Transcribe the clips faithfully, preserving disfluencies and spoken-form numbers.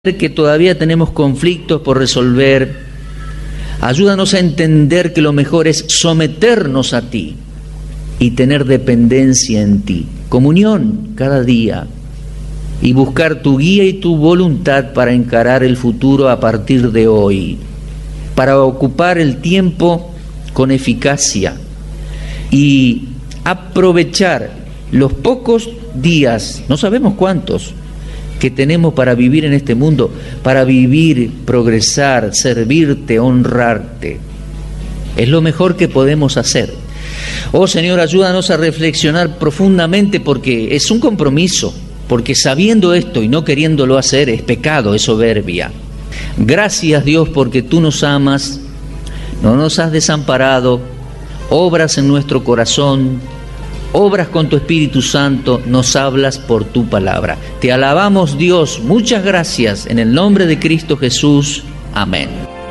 que todavía tenemos conflictos por resolver. Ayúdanos a entender que lo mejor es someternos a ti y tener dependencia en ti, comunión cada día, y buscar tu guía y tu voluntad para encarar el futuro a partir de hoy, para ocupar el tiempo con eficacia y aprovechar los pocos días, no sabemos cuántos, que tenemos para vivir en este mundo, para vivir, progresar, servirte, honrarte. Es lo mejor que podemos hacer. Oh Señor, ayúdanos a reflexionar profundamente, porque es un compromiso, porque sabiendo esto y no queriéndolo hacer es pecado, es soberbia. Gracias Dios, porque tú nos amas, no nos has desamparado, obras en nuestro corazón, obras con tu Espíritu Santo, nos hablas por tu palabra. Te alabamos, Dios, muchas gracias, en el nombre de Cristo Jesús. Amén.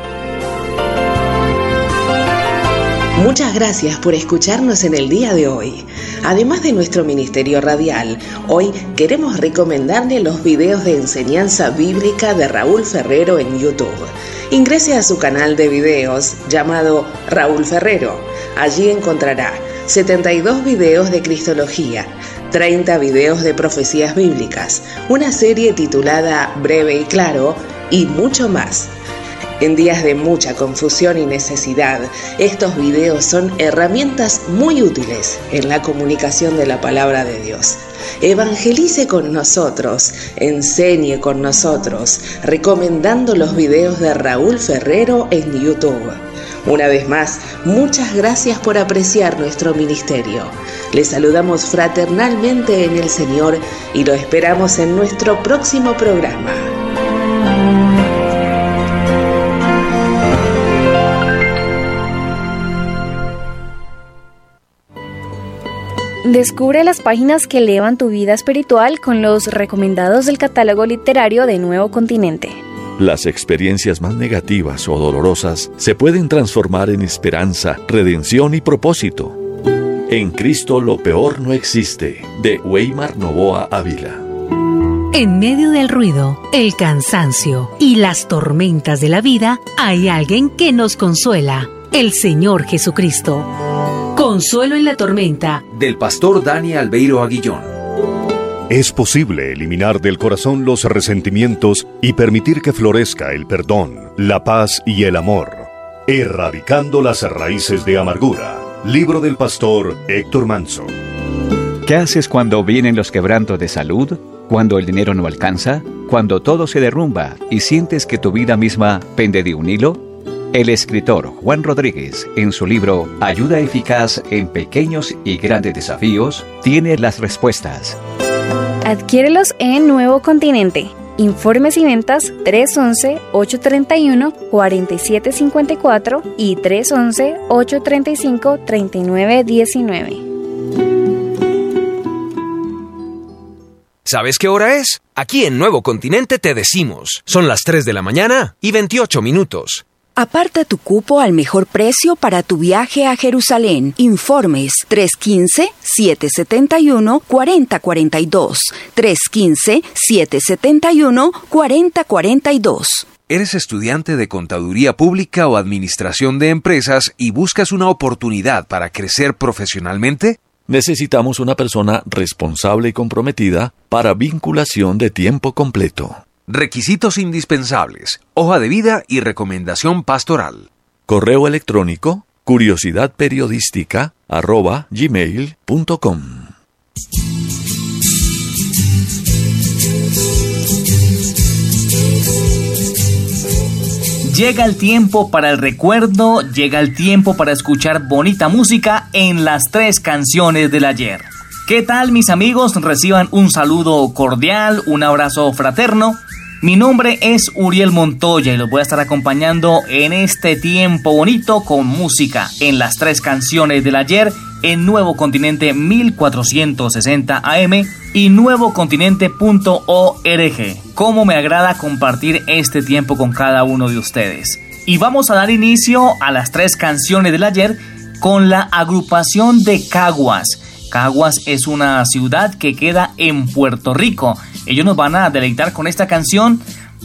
Muchas gracias por escucharnos en el día de hoy. Además de nuestro ministerio radial, hoy queremos recomendarle los videos de enseñanza bíblica de Raúl Ferrero en YouTube. Ingrese a su canal de videos llamado Raúl Ferrero. Allí encontrará setenta y dos videos de Cristología, treinta videos de profecías bíblicas, una serie titulada Breve y Claro y mucho más. En días de mucha confusión y necesidad, estos videos son herramientas muy útiles en la comunicación de la palabra de Dios. Evangelice con nosotros, enseñe con nosotros, recomendando los videos de Raúl Ferrero en YouTube. Una vez más, muchas gracias por apreciar nuestro ministerio. Les saludamos fraternalmente en el Señor y lo esperamos en nuestro próximo programa. Descubre las páginas que elevan tu vida espiritual con los recomendados del catálogo literario de Nuevo Continente. Las experiencias más negativas o dolorosas se pueden transformar en esperanza, redención y propósito. En Cristo lo peor no existe, de Weimar Novoa Ávila. En medio del ruido, el cansancio y las tormentas de la vida, hay alguien que nos consuela, el Señor Jesucristo. Consuelo en la tormenta, del pastor Dani Albeiro Aguillón. Es posible eliminar del corazón los resentimientos y permitir que florezca el perdón, la paz y el amor. Erradicando las raíces de amargura. Libro del pastor Héctor Manso. ¿Qué haces cuando vienen los quebrantos de salud? ¿Cuando el dinero no alcanza? ¿Cuando todo se derrumba y sientes que tu vida misma pende de un hilo? El escritor Juan Rodríguez, en su libro Ayuda eficaz en pequeños y grandes desafíos, tiene las respuestas. Adquiérelos en Nuevo Continente. Informes y ventas tres once, ocho treinta y uno, cuarenta y siete cincuenta y cuatro y tres once, ocho treinta y cinco, treinta y nueve diecinueve. ¿Sabes qué hora es? Aquí en Nuevo Continente te decimos. Son las tres de la mañana y veintiocho minutos. Aparta tu cupo al mejor precio para tu viaje a Jerusalén. Informes tres uno cinco, siete siete uno, cuatro cero cuatro dos. tres uno cinco, siete siete uno, cuatro cero cuatro dos. ¿Eres estudiante de Contaduría Pública o Administración de Empresas y buscas una oportunidad para crecer profesionalmente? Necesitamos una persona responsable y comprometida para vinculación de tiempo completo. Requisitos indispensables: hoja de vida y recomendación pastoral. Correo electrónico curiosidadperiodística arroba gmail punto com. Llega el tiempo para el recuerdo, llega el tiempo para escuchar bonita música en las tres canciones del ayer. ¿Qué tal, mis amigos? Reciban un saludo cordial, un abrazo fraterno. Mi nombre es Uriel Montoya y los voy a estar acompañando en este tiempo bonito con música en las tres canciones del ayer en Nuevo Continente mil cuatrocientos sesenta A M y nuevo continente punto org. Cómo me agrada compartir este tiempo con cada uno de ustedes. Y vamos a dar inicio a las tres canciones del ayer con la agrupación de Caguas. Caguas es una ciudad que queda en Puerto Rico. Ellos nos van a deleitar con esta canción